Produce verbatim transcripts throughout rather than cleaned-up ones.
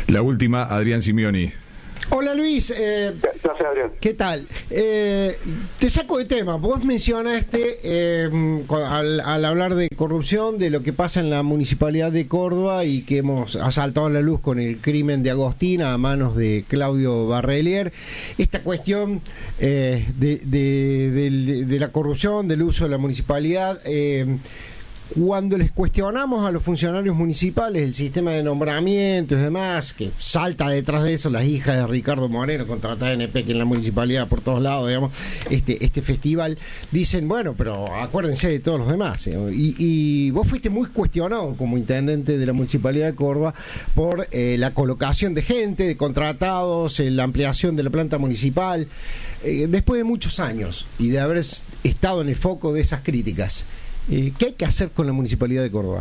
La última, Adrián Simeoni. Hola Luis, eh, Gracias, Adrián. ¿qué tal? Eh, te saco de tema. Vos mencionaste eh, al, al hablar de corrupción, de lo que pasa en la Municipalidad de Córdoba y que hemos asaltado a la luz con el crimen de Agostina a manos de Claudio Barrelier, esta cuestión eh, de, de, de, de la corrupción, del uso de la municipalidad. Eh, Cuando les cuestionamos a los funcionarios municipales el sistema de nombramientos y demás, que salta detrás de eso las hijas de Ricardo Moreno contra T N P, que en la municipalidad por todos lados, digamos, este este festival, dicen, bueno, pero acuérdense de todos los demás. ¿eh? Y, y vos fuiste muy cuestionado como intendente de la Municipalidad de Córdoba por eh, la colocación de gente, de contratados, eh, la ampliación de la planta municipal, eh, después de muchos años y de haber estado en el foco de esas críticas. Eh, ¿Qué hay que hacer con la Municipalidad de Córdoba?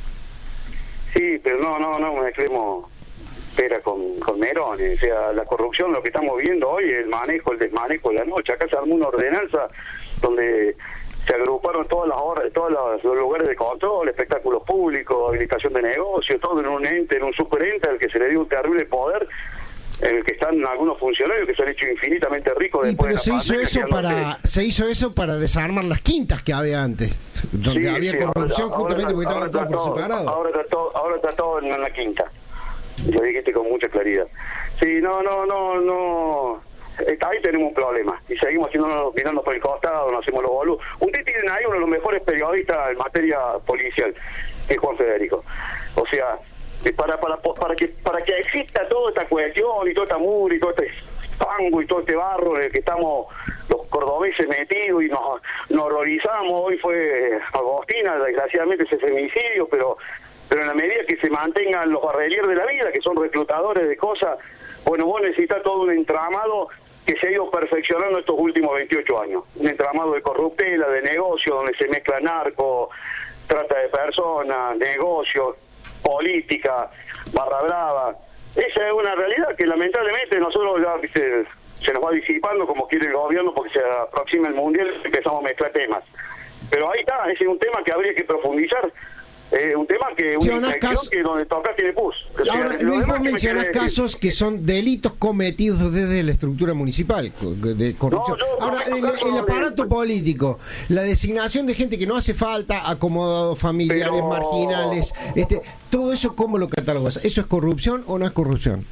Sí, pero no, no, no mezclemos pera con, con merones. O sea, la corrupción, lo que estamos viendo hoy, el manejo, el desmanejo de la noche. Acá se armó una ordenanza donde se agruparon todas las horas, todos los, los lugares de control, espectáculos públicos, habilitación de negocios, todo en un ente, en un superente al que se le dio un terrible poder, en el que están algunos funcionarios que se han hecho infinitamente ricos después pero de la se hizo eso para se hizo eso para desarmar las quintas que había antes, donde sí, había sí, corrupción, ahora, justamente ahora, porque estaban todos por separado. Ahora está todo, ahora está todo en la quinta. Lo dijiste con mucha claridad. Sí, no, no, no, no. Ahí tenemos un problema y seguimos haciéndonos, mirando por el costado, nos hacemos los boludos. Ustedes tienen ahí uno de los mejores periodistas en materia policial, que es Juan Federico. O sea, para para para que para que exista toda esta cuestión y toda esta mugre y todo este fango y todo este barro en el que estamos los cordobeses metidos y nos, nos horrorizamos. Hoy fue Agostina, desgraciadamente ese femicidio, pero pero en la medida que se mantengan los Barrelier de la vida, que son reclutadores de cosas, bueno, vos necesitas todo un entramado que se ha ido perfeccionando estos últimos veintiocho años. Un entramado de corruptela, de negocio, donde se mezcla narco, trata de personas, negocios, política, barra brava. Esa es una realidad que lamentablemente nosotros ya se, se nos va disipando como quiere el gobierno porque se aproxima el mundial y empezamos a mezclar temas. Pero ahí está, ese es un tema que habría que profundizar. Eh, un tema que una infección caso, que donde toca tiene pus. O sea, ahora, Luis, vos mencionás casos que son delitos cometidos desde la estructura municipal de corrupción. No, yo, ahora, el, el aparato político, la designación de gente que no hace falta, acomodados familiares, pero... marginales, este, todo eso, ¿cómo lo catalogas? ¿Eso es corrupción o no es corrupción?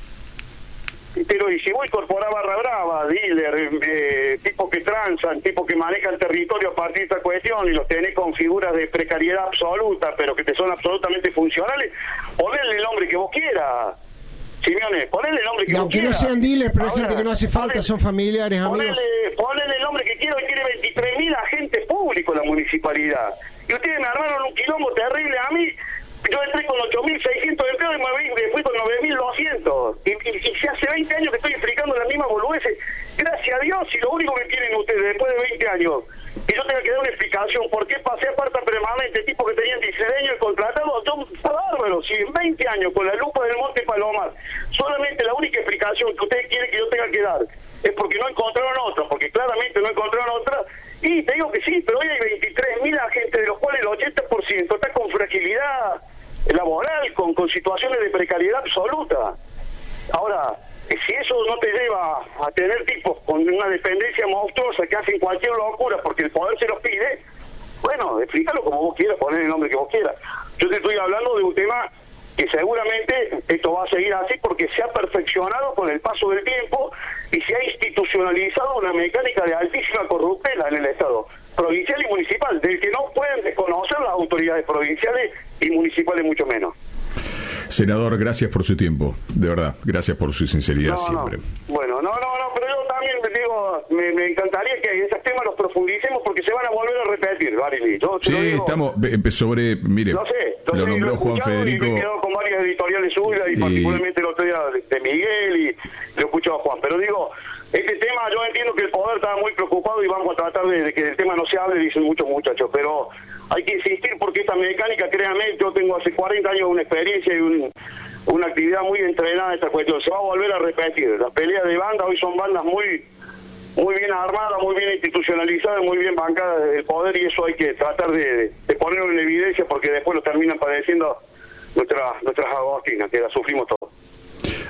Pero y si vos incorporás barra brava, dealer, eh, tipos que transan, tipos que manejan territorio a partir de esta cuestión y los tenés con figuras de precariedad absoluta, pero que te son absolutamente funcionales, ponle el nombre que vos quieras, Simeone, ponle el nombre que y vos aunque quieras. no sean dealers, pero hay Ahora, gente que no hace falta, ponle, son familiares, amigos. Ponle, ponle el nombre que quiera, hoy tiene veintitrés mil agentes públicos la municipalidad. Y ustedes me armaron un quilombo terrible a mí. Yo entré con ocho mil seiscientos empleados y me fui con nueve mil doscientos. Y, y, y si hace veinte años que estoy explicando las mismas boludeces, gracias a Dios, y lo único que tienen ustedes después de veinte años, que yo tenga que dar una explicación por qué pasé a aparta permanente, tipo que tenían dieciséis años y contratado, yo, está bárbaro, si en veinte años con la lupa del Monte Palomar, solamente la única explicación que ustedes quieren que yo tenga que dar es porque no encontraron otra, porque claramente no encontraron otra, y te digo que sí, pero hoy hay veintitrés mil agentes, de los cuales el ochenta por ciento está con fragilidad laboral, con, con situaciones de precariedad absoluta. Ahora, si eso no te lleva a tener tipos con una dependencia monstruosa que hacen cualquier locura porque el poder se los pide, bueno, explícalo como vos quieras, poner el nombre que vos quieras. Yo te estoy hablando de un tema que seguramente esto va a seguir así porque se ha perfeccionado con el paso del tiempo y se ha institucionalizado una mecánica de altísima corruptela en el Estado provincial y municipal, del que no pueden desconocer las autoridades provinciales y municipales mucho menos. Senador, gracias por su tiempo, de verdad, gracias por su sinceridad no, siempre. No. Bueno, no, no, no, pero yo también digo, me, me encantaría que esos temas los profundicemos porque se van a volver a repetir, Barili. Yo, sí, digo, estamos sobre, mire, no sé, lo, lo nombró lo Juan Federico. Y me he quedado con varias editoriales suyas y, y particularmente el otro día de, de Miguel y lo he escuchado a Juan, pero digo, este tema yo entiendo que el poder está muy preocupado y vamos a tratar de, de que el tema no se hable, dicen muchos muchachos, pero hay que insistir porque esta mecánica, créanme, yo tengo hace cuarenta años una experiencia y un, una actividad muy entrenada en esta cuestión, se va a volver a repetir. Las peleas de banda hoy son bandas muy muy bien armadas, muy bien institucionalizadas, muy bien bancadas desde el poder y eso hay que tratar de, de ponerlo en evidencia porque después lo terminan padeciendo nuestras nuestras agostinas, que las sufrimos todos.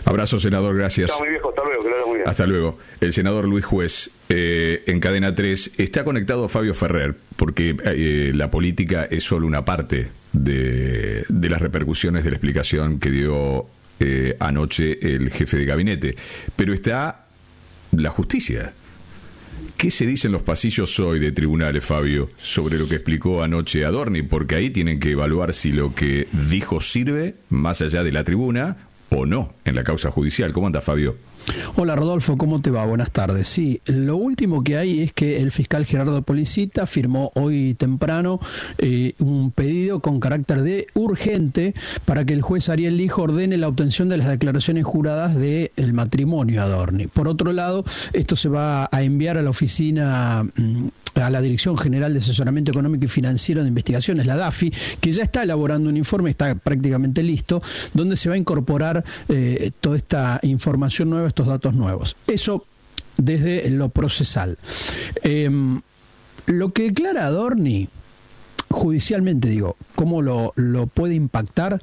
Abrazo, senador, gracias. Chao, mi viejo, hasta luego, que lo haga muy bien. Hasta luego. El senador Luis Juez, eh, en Cadena tres, está conectado a Fabio Ferrer, porque eh, la política es solo una parte de, de las repercusiones de la explicación que dio eh, anoche el jefe de gabinete. Pero está la justicia. ¿Qué se dice en los pasillos hoy de tribunales, Fabio, sobre lo que explicó anoche Adorni? Porque ahí tienen que evaluar si lo que dijo sirve más allá de la tribuna o no en la causa judicial. ¿Cómo anda, Fabio? Hola, Rodolfo, ¿cómo te va? Buenas tardes. Sí, lo último que hay es que el fiscal Gerardo Policita firmó hoy temprano eh, un pedido con carácter de urgente para que el juez Ariel Lijo ordene la obtención de las declaraciones juradas del matrimonio Adorni. Por otro lado, esto se va a enviar a la oficina... Mmm, a la Dirección General de Asesoramiento Económico y Financiero de Investigaciones, la DAFI, que ya está elaborando un informe, está prácticamente listo, donde se va a incorporar eh, toda esta información nueva, estos datos nuevos. Eso desde lo procesal. Eh, lo que declara Adorni, judicialmente digo, ¿cómo lo, lo puede impactar?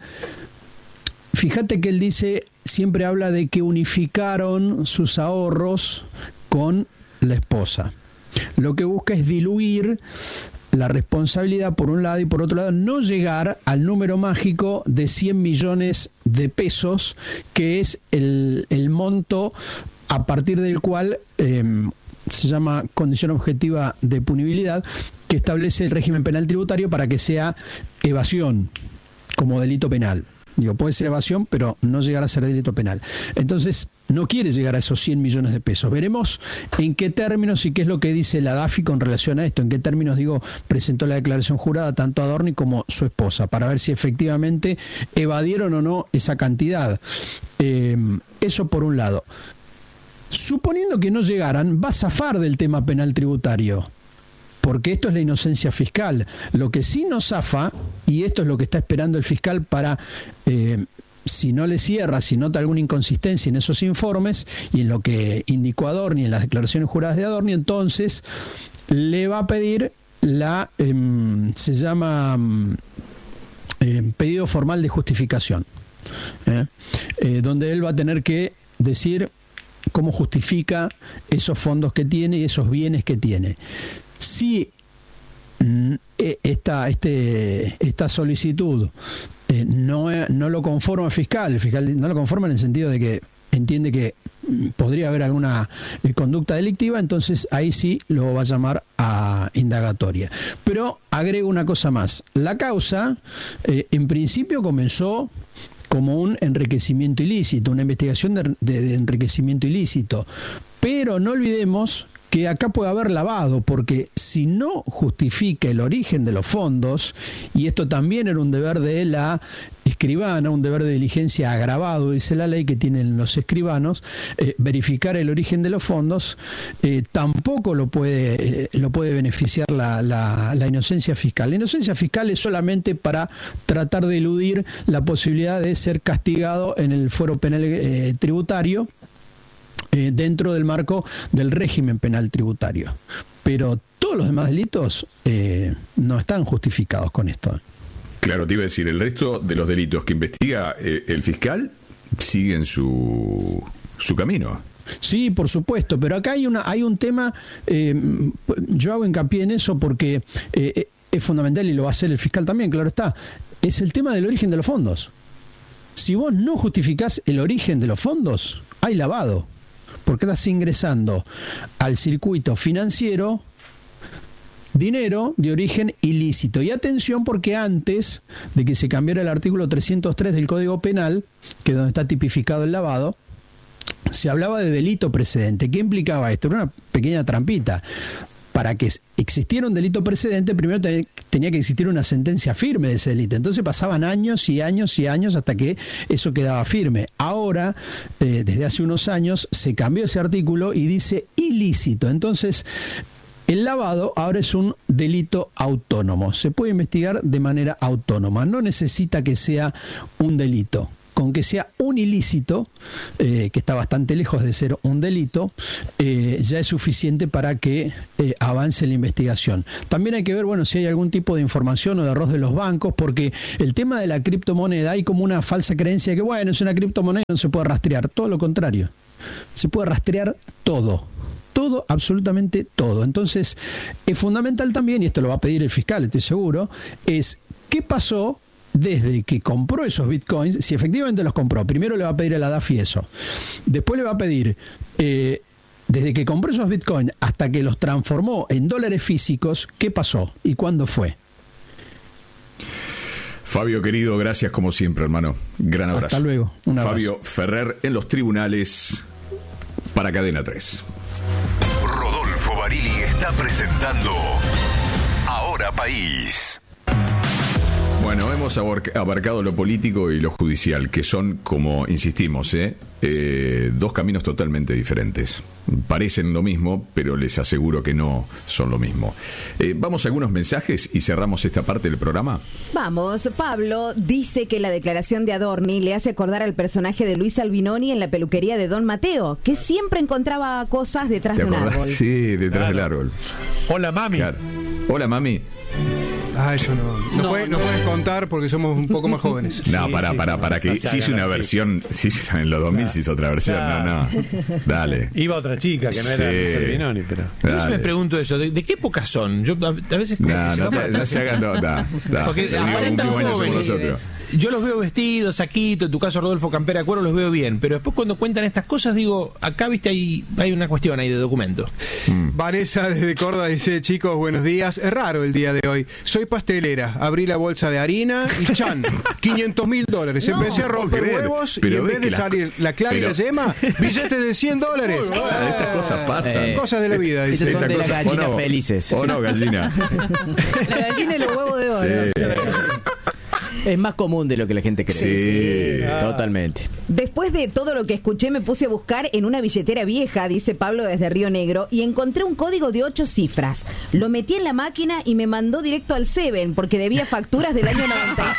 Fíjate que él dice, siempre habla de que unificaron sus ahorros con la esposa. Lo que busca es diluir la responsabilidad por un lado y por otro lado no llegar al número mágico de cien millones de pesos, que es el, el monto a partir del cual eh, se llama condición objetiva de punibilidad, que establece el régimen penal tributario para que sea evasión como delito penal. Digo, puede ser evasión, pero no llegar a ser delito penal. Entonces, no quiere llegar a esos cien millones de pesos. Veremos en qué términos y qué es lo que dice la DAFI con relación a esto. En qué términos, digo, presentó la declaración jurada tanto Adorni como su esposa, para ver si efectivamente evadieron o no esa cantidad. Eh, eso por un lado. Suponiendo que no llegaran, va a zafar del tema penal tributario, porque esto es la inocencia fiscal. Lo que sí no zafa, y esto es lo que está esperando el fiscal para, eh, si no le cierra, si nota alguna inconsistencia en esos informes, y en lo que indicó Adorni, en las declaraciones juradas de Adorni, entonces le va a pedir la, eh, se llama eh, pedido formal de justificación, eh, eh, donde él va a tener que decir cómo justifica esos fondos que tiene y esos bienes que tiene. Si mm, esta, este, esta solicitud eh, no, no lo conforma el fiscal, el fiscal no lo conforma en el sentido de que entiende que mm, podría haber alguna eh, conducta delictiva, entonces ahí sí lo va a llamar a indagatoria. Pero agrego una cosa más. La causa, eh, en principio comenzó como un enriquecimiento ilícito, una investigación de, de, de enriquecimiento ilícito. Pero no olvidemos que acá puede haber lavado, porque si no justifica el origen de los fondos, y esto también era un deber de la escribana, un deber de diligencia agravado, dice la ley, que tienen los escribanos, eh, verificar el origen de los fondos, eh, tampoco lo puede, eh, lo puede beneficiar la, la, la inocencia fiscal. La inocencia fiscal es solamente para tratar de eludir la posibilidad de ser castigado en el fuero penal eh, tributario, Eh, dentro del marco del régimen penal tributario. Pero todos los demás delitos eh, no están justificados con esto. Claro, te iba a decir, el resto de los delitos que investiga eh, el fiscal siguen su, su camino. Sí, por supuesto, pero acá hay, una, hay un tema, eh, yo hago hincapié en eso porque eh, es fundamental y lo va a hacer el fiscal también, claro está, es el tema del origen de los fondos. Si vos no justificás el origen de los fondos, hay lavado, porque estás ingresando al circuito financiero dinero de origen ilícito. Y atención, porque antes de que se cambiara el artículo trescientos tres del Código Penal, que es donde está tipificado el lavado, se hablaba de delito precedente. ¿Qué implicaba esto? Era una pequeña trampita. Para que existiera un delito precedente, primero tenía que existir una sentencia firme de ese delito. Entonces pasaban años y años y años hasta que eso quedaba firme. Ahora, eh, desde hace unos años, se cambió ese artículo y dice ilícito. Entonces, el lavado ahora es un delito autónomo. Se puede investigar de manera autónoma. No necesita que sea un delito. con que sea un ilícito, eh, que está bastante lejos de ser un delito, eh, ya es suficiente para que eh, avance la investigación. También hay que ver, bueno, si hay algún tipo de información o de arroz de los bancos, porque el tema de la criptomoneda, hay como una falsa creencia de que, bueno, es una criptomoneda, no se puede rastrear. Todo lo contrario, se puede rastrear todo. Todo, absolutamente todo. Entonces, es fundamental también, y esto lo va a pedir el fiscal, estoy seguro, es qué pasó desde que compró esos bitcoins, si efectivamente los compró. Primero le va a pedir a la D A F I eso. Después le va a pedir, eh, desde que compró esos bitcoins hasta que los transformó en dólares físicos, qué pasó y cuándo fue. Fabio, querido, gracias como siempre, hermano. Gran abrazo. Hasta luego. Un abrazo. Fabio Ferrer en los tribunales para Cadena tres. Rodolfo Barili está presentando Ahora País. Bueno, hemos abarcado lo político y lo judicial, que son, como insistimos, ¿eh? Eh, dos caminos totalmente diferentes. Parecen lo mismo, pero les aseguro que no son lo mismo. Eh, vamos a algunos mensajes y cerramos esta parte del programa. Vamos, Pablo dice que la declaración de Adorni le hace acordar al personaje de Luis Albinoni en la peluquería de Don Mateo, que siempre encontraba cosas detrás de un árbol. Sí, detrás claro. del árbol. Hola, mami. Claro. Hola, mami. Ah, eso no. No, no, puede, no, no puedes contar porque somos un poco más jóvenes. No, sí, para, sí, para, para, que si hizo una versión, si en los dos mil se hizo otra versión, no, no. Dale. Iba otra chica que no era Albinoni, pero. Yo me pregunto eso, ¿de, de qué época son? Yo a, a veces no, no, no, no, no se hagan, no, no, no. Porque aparentan jóvenes. Yo los veo vestidos, saquito, en tu caso Rodolfo Campera Cuero, los veo bien, pero después cuando cuentan estas cosas digo, acá viste hay, hay una cuestión ahí de documento. Mm. Vanessa desde Córdoba dice, chicos, buenos días, es raro el día de hoy, soy pastelera, abrí la bolsa de harina y chan, quinientos mil dólares, no, empecé a romper huevos y en vez de la, salir la clara pero, y la yema, billetes de cien dólares. Oh, oh, estas cosas pasan. Eh, cosas de la vida. Dice. Estas son de las gallinas o no, felices. O no, gallina. La gallina y los huevos de oro. Sí. Es más común de lo que la gente cree. Sí, ah. Totalmente. Después de todo lo que escuché me puse a buscar en una billetera vieja, dice Pablo desde Río Negro, y encontré un código de ocho cifras. Lo metí en la máquina y me mandó directo al Seven porque debía facturas del año noventa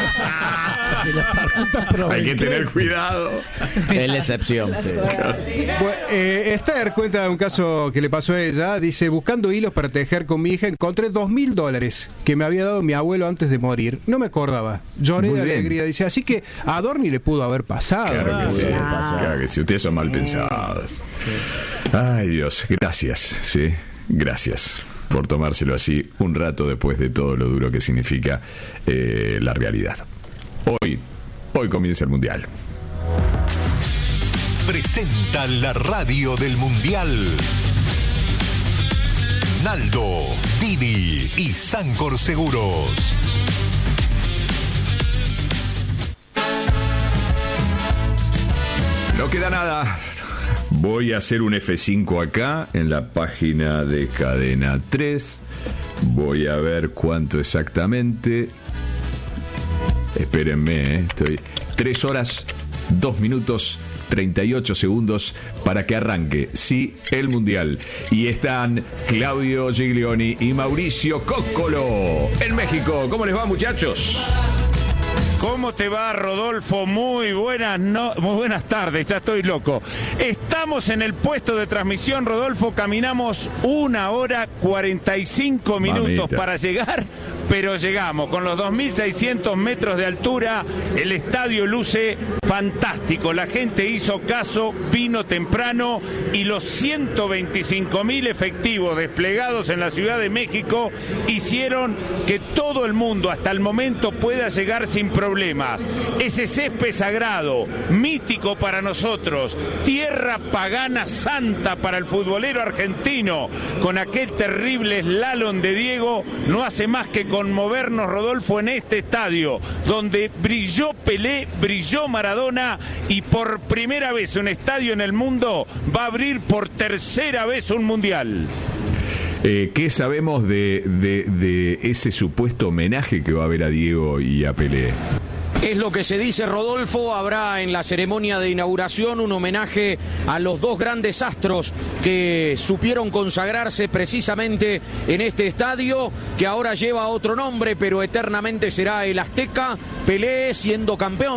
y siete. Hay que tener cuidado. Es la excepción. Sí. Bueno, eh, Esther cuenta un caso que le pasó a ella. Dice, buscando hilos para tejer con mi hija, encontré dos mil dólares que me había dado mi abuelo antes de morir. No me acordaba. Lloré Muy de bien. alegría. Dice, así que a Adorni le pudo haber pasado. Claro que sí. Ah. Claro que sí. Ustedes son mal pensados. Sí. Ay, Dios. Gracias. Sí. Gracias por tomárselo así un rato después de todo lo duro que significa eh, la realidad. Hoy, hoy comienza el Mundial. Presenta la radio del Mundial. Naldo, Didi y Sancor Seguros. No queda nada. Voy a hacer un F cinco acá en la página de Cadena tres. Voy a ver cuánto exactamente. Espérenme, ¿eh? Estoy tres horas, dos minutos, treinta y ocho segundos para que arranque, sí, el Mundial. Y están Claudio Giglioni y Mauricio Cóccolo en México. ¿Cómo les va, muchachos? ¿Cómo te va, Rodolfo? Muy buenas, no, muy buenas tardes, ya estoy loco. Estamos en el puesto de transmisión, Rodolfo, caminamos una hora cuarenta y cinco minutos Mamita. para llegar, pero llegamos con los dos mil seiscientos metros de altura, el estadio luce fantástico, la gente hizo caso, vino temprano y los ciento veinticinco mil efectivos desplegados en la Ciudad de México hicieron que todo el mundo hasta el momento pueda llegar sin problemas. Ese césped sagrado, mítico para nosotros, tierra pagana santa para el futbolero argentino, con aquel terrible slalom de Diego, no hace más que conmovernos, Rodolfo, en este estadio, donde brilló Pelé, brilló Maradona, y por primera vez un estadio en el mundo va a abrir por tercera vez un mundial. Eh, ¿Qué sabemos de, de, de ese supuesto homenaje que va a haber a Diego y a Pelé? Es lo que se dice, Rodolfo. Habrá en la ceremonia de inauguración un homenaje a los dos grandes astros que supieron consagrarse precisamente en este estadio, que ahora lleva otro nombre, pero eternamente será el Azteca. Pelé siendo campeón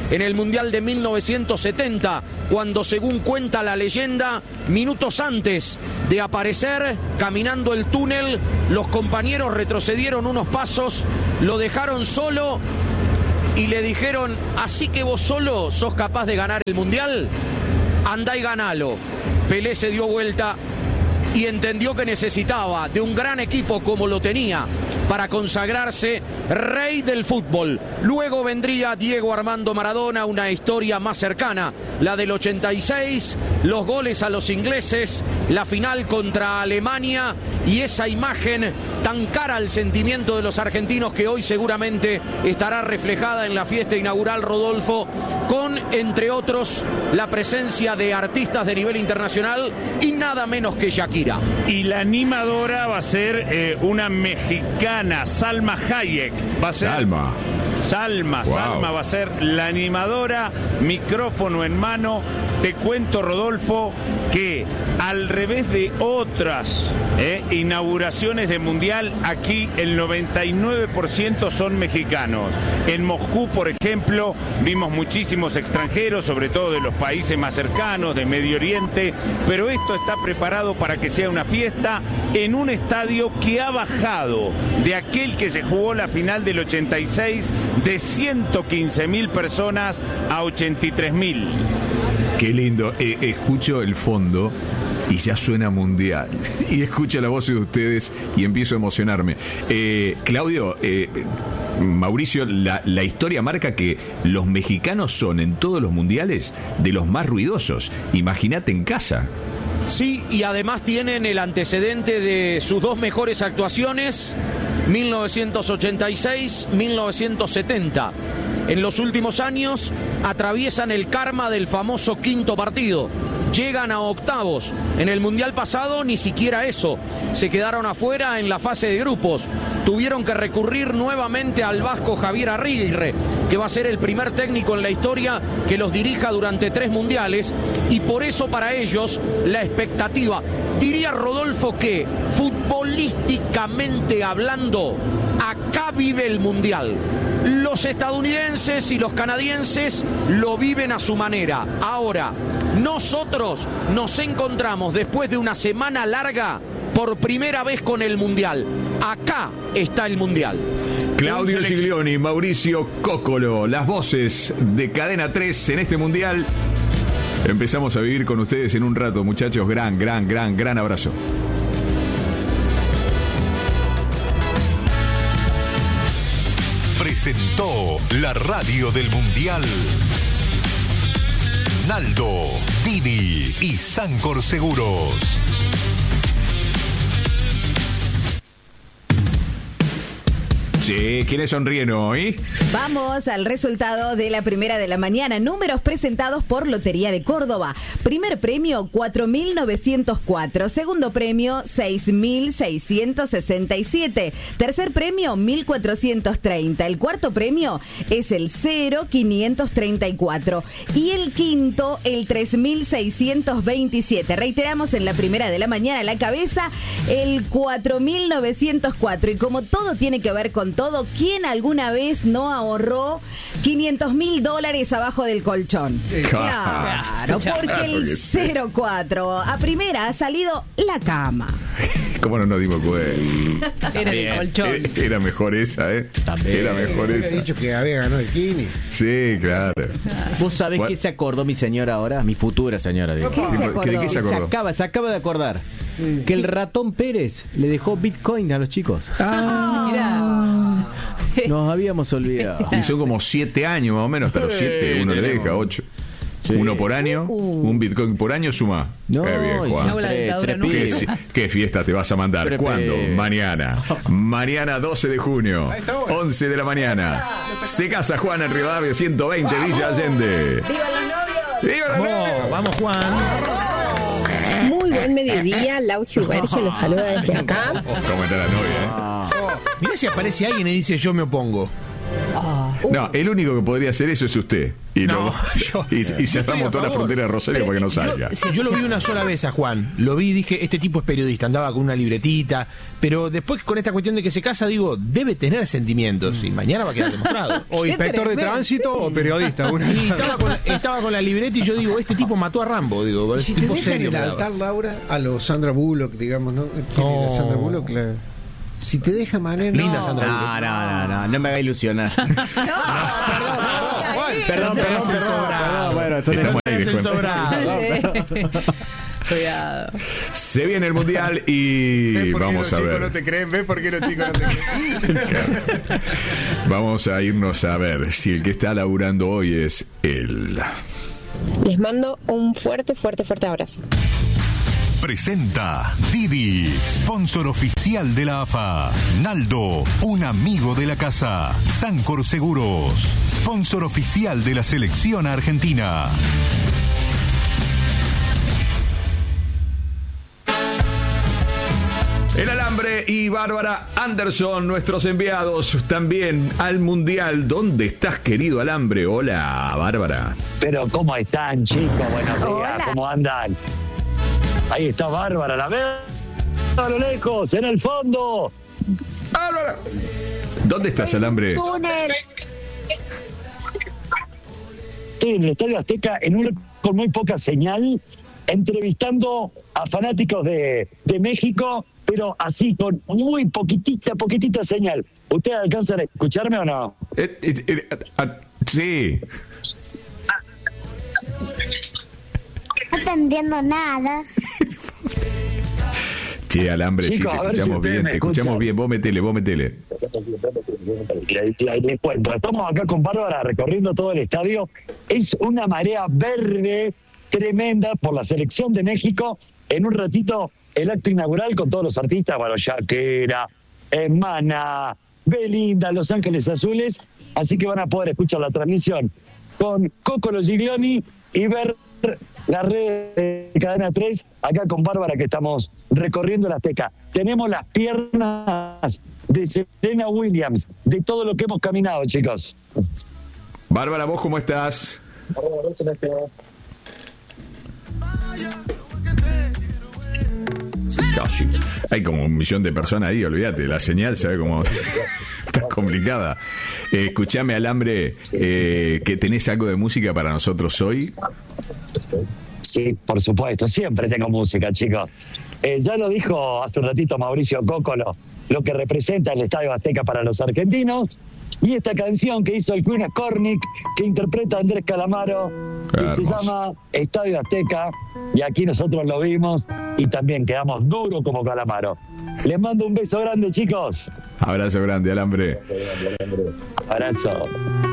en el Mundial de mil novecientos setenta, cuando, según cuenta la leyenda, minutos antes de aparecer caminando el túnel, los compañeros retrocedieron unos pasos, lo dejaron solo y le dijeron: así que vos solo sos capaz de ganar el Mundial, andá y ganalo. Pelé se dio vuelta y entendió que necesitaba de un gran equipo como lo tenía para consagrarse rey del fútbol. Luego vendría Diego Armando Maradona, una historia más cercana, la del ochenta y seis, los goles a los ingleses, la final contra Alemania y esa imagen tan cara al sentimiento de los argentinos que hoy seguramente estará reflejada en la fiesta inaugural, Rodolfo, con, entre otros, la presencia de artistas de nivel internacional y nada menos que Shakira. Y la animadora va a ser eh, una mexicana, Salma Hayek. Va a ser Salma. Salma, wow. Salma va a ser la animadora, micrófono en mano. Te cuento, Rodolfo, que al revés de otras eh, inauguraciones de Mundial, aquí el noventa y nueve por ciento son mexicanos. En Moscú, por ejemplo, vimos muchísimos extranjeros, sobre todo de los países más cercanos, de Medio Oriente, pero esto está preparado para que sea una fiesta en un estadio que ha bajado de aquel que se jugó la final del ochenta y seis de ciento quince mil personas a ochenta y tres mil. Qué lindo. Eh, escucho el fondo y ya suena Mundial. Y escucho la voz de ustedes y empiezo a emocionarme. Eh, Claudio, eh, Mauricio, la, la historia marca que los mexicanos son en todos los mundiales de los más ruidosos. Imagínate en casa. Sí, y además tienen el antecedente de sus dos mejores actuaciones, mil novecientos ochenta y seis, mil novecientos setenta. En los últimos años atraviesan el karma del famoso quinto partido. Llegan a octavos. En el Mundial pasado ni siquiera eso. Se quedaron afuera en la fase de grupos. Tuvieron que recurrir nuevamente al vasco Javier Aguirre, que va a ser el primer técnico en la historia que los dirija durante tres mundiales. Y por eso para ellos la expectativa, diría Rodolfo que futbolísticamente hablando, acá vive el Mundial. Los estadounidenses y los canadienses lo viven a su manera. Ahora, nosotros nos encontramos después de una semana larga por primera vez con el Mundial. Acá está el Mundial. Claudio Giglioni, Mauricio Cóccolo, las voces de Cadena tres en este Mundial. Empezamos a vivir con ustedes en un rato, muchachos. Gran, gran, gran, gran abrazo. Presentó la radio del Mundial. Naldo, Dini y Sancor Seguros. Sí, ¿quiénes sonríen hoy? Vamos al resultado de la primera de la mañana. Números presentados por Lotería de Córdoba. Primer premio, cuatro mil novecientos cuatro. Segundo premio, seis mil seiscientos sesenta y siete. Tercer premio, mil cuatrocientos treinta. El cuarto premio es el cero mil quinientos treinta y cuatro. Y el quinto, el tres mil seiscientos veintisiete. Reiteramos en la primera de la mañana, la cabeza, el cuatro mil novecientos cuatro. Y como todo tiene que ver con todo, ¿quién alguna vez no ahorró quinientos mil dólares abajo del colchón? Claro, porque el cero cuatro a primera ha salido la cama. ¿Cómo no nos dimos cuenta? Era el colchón. Era, era mejor esa, ¿eh? También. Era mejor esa. Había dicho que había ganado el Kini. Sí, claro. ¿Vos sabés qué se acordó mi señora ahora? Mi futura señora, digo. ¿Qué se acordó? ¿De qué se acordó? Se acaba, se acaba de acordar que el ratón Pérez le dejó Bitcoin a los chicos. Ah, mira. Nos habíamos olvidado. Y son como siete años más o menos, hasta los siete uno le deja, ocho. Sí. Uno por año, uh. un Bitcoin por año suma. No, qué bien, Juan. Tres, tres ¿Qué, ¿Qué fiesta te vas a mandar? Tres ¿Cuándo? P. Mañana. Mañana doce de junio, once de la mañana. Se casa Juan en Rivadavia ciento veinte, Villa Allende. ¡Viva los novios! ¡Viva los novios! Vamos, Juan. Muy buen mediodía, Lau Giuberge los saluda desde acá. ¿Cómo está la novia? Eh? Mira si aparece alguien y dice yo me opongo. No, el único que podría hacer eso es usted. Y, No, luego- yo- y, y cerramos toda la frontera de Rosario para que no salga. Yo, yo lo vi una sola vez a Juan. Lo vi y dije, este tipo es periodista, andaba con una libretita. Pero después con esta cuestión de que se casa, digo, debe tener sentimientos. Y mañana va a quedar demostrado. O inspector de tránsito o periodista. Una Y estaba con, estaba con la libreta y yo digo, este tipo mató a Rambo. Digo, Y es si un te tipo dejan serio. el me daba. altar, Laura, a los Sandra Bullock, digamos, ¿no? ¿Quién era Oh. Sandra Bullock? La- Si te deja manera. Linda no. Sandra Bullock. No, no, no, no, no me haga ilusionar. Perdón, No, perdón, no, perdón, sobrado. perdón. Bueno, son Estamos ahí, Es el disculpe. sobrado. Cuidado. Se viene el mundial y ¿Ves por qué vamos los a chicos ver. no te creen? ¿Ves por qué los chicos no te creen? Vamos a irnos a ver si el que está laburando hoy es él. Les mando un fuerte, fuerte, fuerte abrazo. Presenta Didi, sponsor oficial de la A F A. Naldo, un amigo de la casa. Sancor Seguros, sponsor oficial de la selección argentina. El Alambre y Bárbara Anderson, nuestros enviados también al Mundial. ¿Dónde estás, querido Alambre? Hola, Bárbara. Pero ¿cómo están, chicos? Buenos días, Hola. ¿cómo andan? Ahí está Bárbara, la veo a lo lejos, en el fondo. ¡Bárbara! ¿Dónde estás, Alambre? Estoy en el Estadio Azteca en un con muy poca señal, entrevistando a fanáticos de, de México, pero así, con muy poquitita, poquitita señal. ¿Ustedes alcanzan a escucharme o no? Eh, eh, eh, ah, sí. No te entiendo nada. Sí, Alambre, sí, Chicos, te a ver si escuchamos ustedes bien, me te escuchamos escuchan. bien. Vos metele, vos metele. Y ahí- y ahí les cuento. Estamos acá con Bárbara recorriendo todo el estadio. Es una marea verde tremenda por la selección de México. En un ratito, el acto inaugural con todos los artistas, bueno, Shakira, eh, Maná, Belinda, Los Ángeles Azules. Así que van a poder escuchar la transmisión con Coco Logiglioni y ver la red de Cadena tres, acá con Bárbara, que estamos recorriendo la Azteca. Tenemos las piernas de Serena Williams, de todo lo que hemos caminado, chicos. Bárbara, ¿vos cómo estás? Casi. Hay como un millón de personas ahí, olvídate, la señal se ve como está complicada. Eh, escuchame, Alambre, eh, que tenés algo de música para nosotros hoy. Sí, por supuesto, siempre tengo música, chicos. Eh, ya lo dijo hace un ratito Mauricio Coco, lo, lo que representa el Estadio Azteca para los argentinos. Y esta canción que hizo el Queen Scornick, que interpreta Andrés Calamaro, que Qué se hermoso. llama Estadio Azteca, y aquí nosotros lo vimos y también quedamos duros como Calamaro. Les mando un beso grande, chicos. Abrazo grande, Alambre. Abrazo.